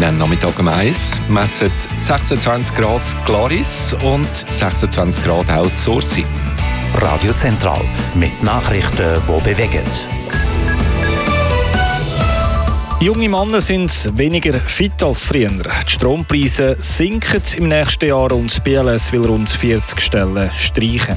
Am Nachmittag um 1 messen 26 Grad Glaris und 26 Grad auch Sursi. Radio Zentral mit Nachrichten, die bewegen. Junge Männer sind weniger fit als früher. Die Strompreise sinken im nächsten Jahr und BLS will rund 40 Stellen streichen.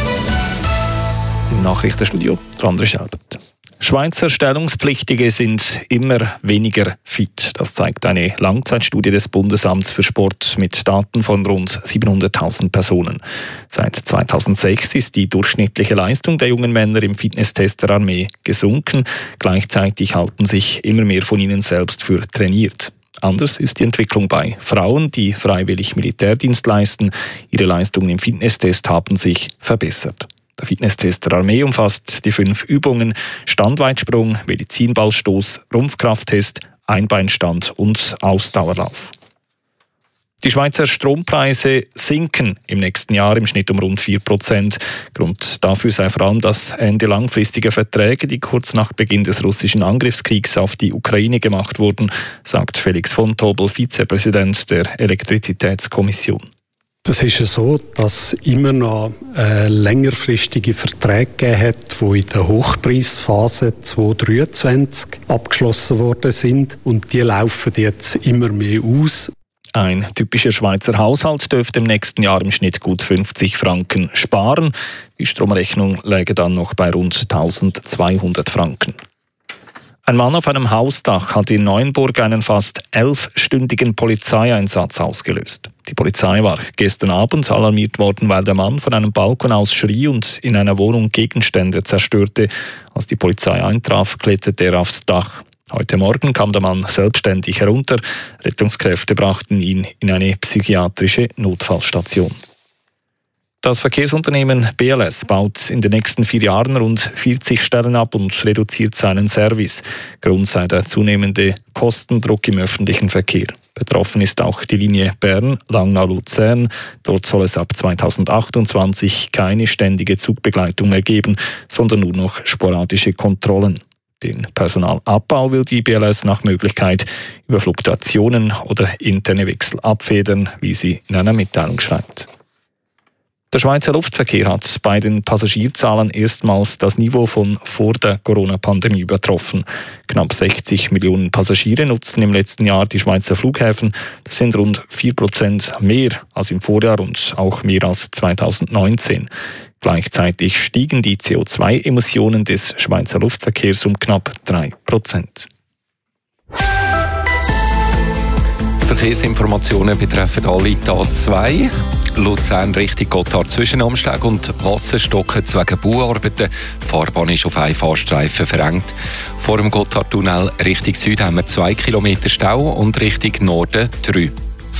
Im Nachrichtenstudio André Schelbert. Schweizer Stellungspflichtige sind immer weniger fit. Das zeigt eine Langzeitstudie des Bundesamts für Sport mit Daten von rund 700.000 Personen. Seit 2006 ist die durchschnittliche Leistung der jungen Männer im Fitnesstest der Armee gesunken. Gleichzeitig halten sich immer mehr von ihnen selbst für trainiert. Anders ist die Entwicklung bei Frauen, die freiwillig Militärdienst leisten. Ihre Leistungen im Fitnesstest haben sich verbessert. Der Fitnesstest der Armee umfasst die 5 Übungen: Standweitsprung, Medizinballstoß, Rumpfkrafttest, Einbeinstand und Ausdauerlauf. Die Schweizer Strompreise sinken im nächsten Jahr im Schnitt um rund 4%. Grund dafür sei vor allem das Ende langfristiger Verträge, die kurz nach Beginn des russischen Angriffskriegs auf die Ukraine gemacht wurden, sagt Felix von Tobel, Vizepräsident der Elektrizitätskommission. Es ist ja so, dass es immer noch längerfristige Verträge gegeben hat, die in der Hochpreisphase 2023 abgeschlossen worden sind. Und die laufen jetzt immer mehr aus. Ein typischer Schweizer Haushalt dürfte im nächsten Jahr im Schnitt gut 50 Franken sparen. Die Stromrechnung läge dann noch bei rund 1200 Franken. Ein Mann auf einem Hausdach hat in Neuenburg einen fast 11-stündigen Polizeieinsatz ausgelöst. Die Polizei war gestern Abend alarmiert worden, weil der Mann von einem Balkon aus schrie und in einer Wohnung Gegenstände zerstörte. Als die Polizei eintraf, kletterte er aufs Dach. Heute Morgen kam der Mann selbstständig herunter. Rettungskräfte brachten ihn in eine psychiatrische Notfallstation. Das Verkehrsunternehmen BLS baut in den nächsten 4 Jahren rund 40 Stellen ab und reduziert seinen Service. Grund sei der zunehmende Kostendruck im öffentlichen Verkehr. Betroffen ist auch die Linie Bern-Langnau-Luzern. Dort soll es ab 2028 keine ständige Zugbegleitung mehr geben, sondern nur noch sporadische Kontrollen. Den Personalabbau will die BLS nach Möglichkeit über Fluktuationen oder interne Wechsel abfedern, wie sie in einer Mitteilung schreibt. Der Schweizer Luftverkehr hat bei den Passagierzahlen erstmals das Niveau von vor der Corona-Pandemie übertroffen. Knapp 60 Millionen Passagiere nutzten im letzten Jahr die Schweizer Flughäfen. Das sind rund 4% mehr als im Vorjahr und auch mehr als 2019. Gleichzeitig stiegen die CO2-Emissionen des Schweizer Luftverkehrs um knapp 3%. Verkehrsinformationen betreffen alle die A2. Luzern Richtung Gotthard Zwischenumschlag und Wasserstocken wegen Bauarbeiten. Die Fahrbahn ist auf einen Fahrstreifen verengt. Vor dem Gotthardtunnel Richtung Süd haben wir 2 Kilometer Stau und Richtung Norden 3. Die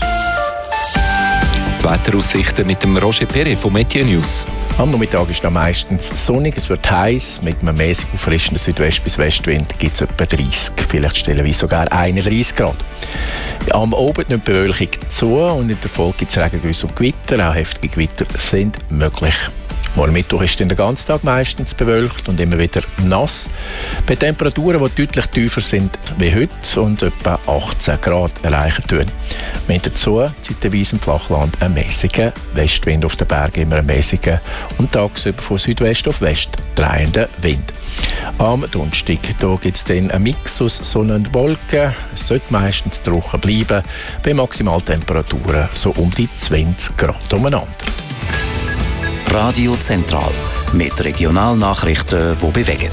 Wetteraussichten mit dem Roger Perret von Météo News. Am Nachmittag ist es meistens sonnig, es wird heiß. Mit einem mäßig auffrischenden Südwest- bis Westwind gibt es etwa 30, vielleicht stellenweise sogar 31 Grad. Am Abend nimmt die Bewölkung zu und in der Folge gibt es Regengüsse und Gewitter. Auch heftige Gewitter sind möglich. Morgen Mittwoch ist den ganzen Tag meistens bewölkt und immer wieder nass. Bei Temperaturen, die deutlich tiefer sind wie heute und etwa 18 Grad erreichen tun. Wir haben dazu zeitweise im Flachland einen mäßigen Westwind, auf den Bergen immer einen mäßigen und tagsüber von Südwest auf West drehenden Wind. Am Donnerstag gibt es dann einen Mix aus Sonne und Wolken. Es sollte meistens trocken bleiben, bei Maximaltemperaturen so um die 20 Grad umeinander. Radio Zentral mit Regionalnachrichten, die bewegen.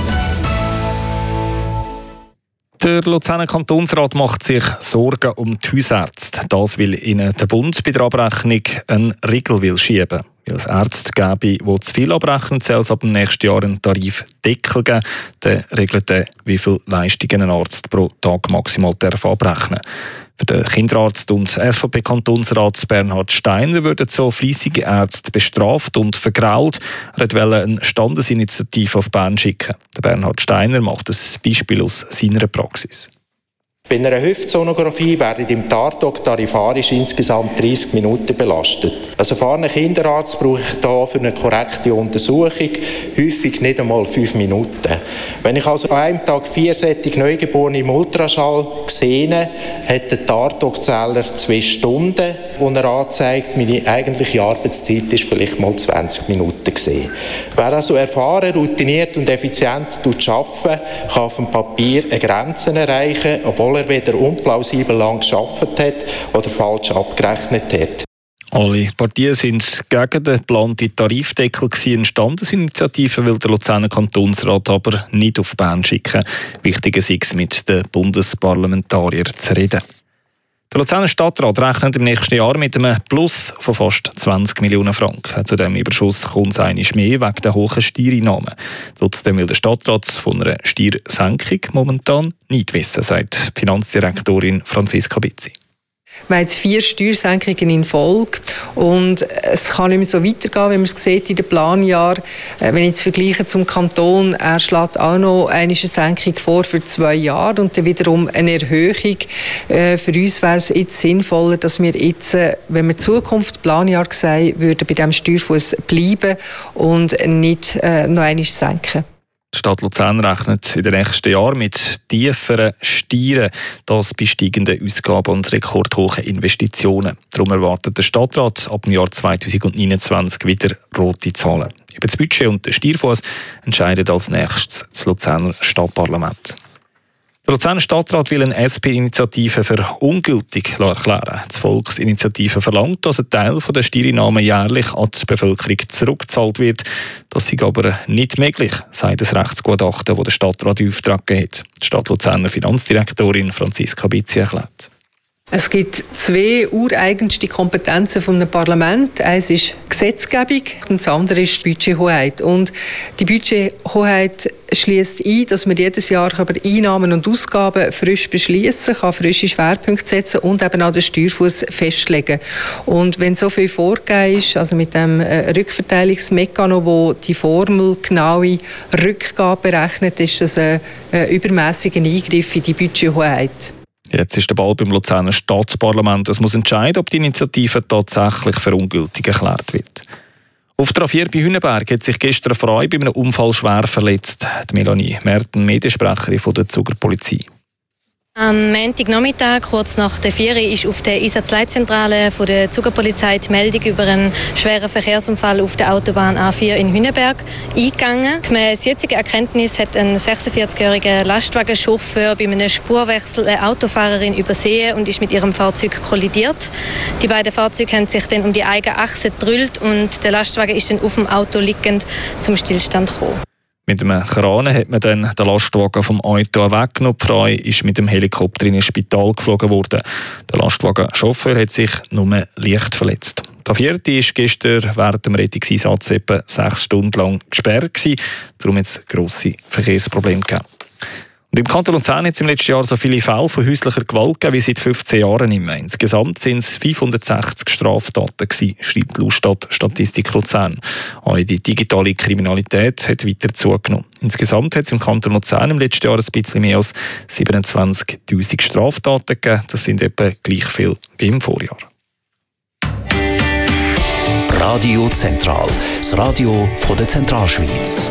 Der Luzerner Kantonsrat macht sich Sorgen um die Hausärzte. Das will ihnen der Bund bei der Abrechnung einen Riegel schieben. Weil es Ärzte gäbe, die zu viel abrechnen, soll es ab dem nächsten Jahr einen Tarifdeckel geben. Der regelt, wie viel Leistungen ein Arzt pro Tag maximal abrechnen darf. Für den Kinderarzt und SVP-Kantonsrat Bernhard Steiner würden so fleissige Ärzte bestraft und vergrault. Er wollte eine Standesinitiative auf Bern schicken. Der Bernhard Steiner macht ein Beispiel aus seiner Praxis. Bei einer Hüftsonographie werden im Tatort tarifarisch insgesamt 30 Minuten belastet. Als erfahrener Kinderarzt brauche ich hier für eine korrekte Untersuchung häufig nicht einmal 5 Minuten. Wenn ich also an einem Tag 4 solche Neugeborene im Ultraschall sehe, hat der Tatortzähler 2 Stunden, die er anzeigt. Meine eigentliche Arbeitszeit ist vielleicht mal 20 Minuten gesehen. Wer also erfahren, routiniert und effizient arbeitet, kann auf dem Papier eine Grenze erreichen, obwohl er weder unplausibel lang gearbeitet hat oder falsch abgerechnet hat. Alle Partien sind gegen den geplanten Tarifdeckel gewesen. Eine Standesinitiative will der Luzerner Kantonsrat aber nicht auf Bern schicken. Wichtig ist es, mit den Bundesparlamentariern zu reden. Der Luzerner Stadtrat rechnet im nächsten Jahr mit einem Plus von fast 20 Millionen Franken. Zu diesem Überschuss kommt es einmal mehr wegen der hohen Steuereinnahmen. Trotzdem will der Stadtrat von einer Steuersenkung momentan nicht wissen, sagt die Finanzdirektorin Franziska Bizzi. Wir haben jetzt 4 Steuersenkungen in Folge und es kann nicht mehr so weitergehen, wenn man es sieht in den Planjahren. Wenn ich jetzt vergleiche zum Kanton, er schlägt auch noch eine Senkung vor für 2 Jahre und dann wiederum eine Erhöhung. Für uns wäre es jetzt sinnvoller, dass wir jetzt, wenn wir Zukunft Planjahr sehen, würden bei diesem Steuerfuss bleiben und nicht noch einmal senken. Die Stadt Luzern rechnet in den nächsten Jahren mit tieferen Steuern, das bei steigenden Ausgaben und rekordhohen Investitionen. Darum erwartet der Stadtrat ab dem Jahr 2029 wieder rote Zahlen. Über das Budget und den Steuerfuss entscheidet als nächstes das Luzerner Stadtparlament. Der Luzerner Stadtrat will eine SP-Initiative für ungültig erklären. Die Volksinitiative verlangt, dass ein Teil der Steuereinnahmen jährlich an die Bevölkerung zurückgezahlt wird. Das ist aber nicht möglich, sagt das Rechtsgutachten, das der Stadtrat aufgetragen hat. Die Stadt Luzerner Finanzdirektorin Franziska Bizzi erklärt. Es gibt 2 ureigenste Kompetenzen vom Parlament. Eins ist Gesetzgebung und das andere ist die Budgethoheit. Und die Budgethoheit schließt ein, dass man jedes Jahr über Einnahmen und Ausgaben frisch beschließen kann, frische Schwerpunkte setzen und eben auch den Steuerfuss festlegen. Und wenn so viel vorgegeben ist, also mit dem Rückverteilungsmechanismus, wo die formelgenaue Rückgabe berechnet, ist das ein übermäßiger Eingriff in die Budgethoheit. Jetzt ist der Ball beim Luzerner Staatsparlament. Es muss entscheiden, ob die Initiative tatsächlich für ungültig erklärt wird. Auf der A4 bei Hünenberg hat sich gestern eine Frau bei einem Unfall schwer verletzt. Die Melanie Merten, Mediensprecherin von der Zuger Polizei. Am Montagnachmittag, kurz nach der 4 Uhr, ist auf der Einsatzleitzentrale der Zugerpolizei die Meldung über einen schweren Verkehrsunfall auf der Autobahn A4 in Hünenberg eingegangen. Gemäss jetziger Erkenntnis hat ein 46-jähriger Lastwagenchauffeur bei einem Spurwechsel eine Autofahrerin übersehen und ist mit ihrem Fahrzeug kollidiert. Die beiden Fahrzeuge haben sich dann um die eigene Achse gedrüllt und der Lastwagen ist dann auf dem Auto liegend zum Stillstand gekommen. Mit einem Kran hat man dann den Lastwagen vom Auto weggenommen. Die Frau ist mit dem Helikopter in ein Spital geflogen worden. Der Lastwagenchauffeur hat sich nur leicht verletzt. Der vierte war gestern während dem Rettungseinsatz etwa 6 Stunden lang gesperrt. Darum hat es grosse Verkehrsprobleme gegeben. Und im Kanton Luzern hat es im letzten Jahr so viele Fälle von häuslicher Gewalt gegeben wie seit 15 Jahren nicht mehr. Insgesamt waren es 560 Straftaten gewesen, schreibt die Luststadt Statistik Luzern. Auch die digitale Kriminalität hat weiter zugenommen. Insgesamt hat es im Kanton Luzern im letzten Jahr ein bisschen mehr als 27'000 Straftaten gegeben. Das sind etwa gleich viel wie im Vorjahr. Radio Zentral, das Radio von der Zentralschweiz.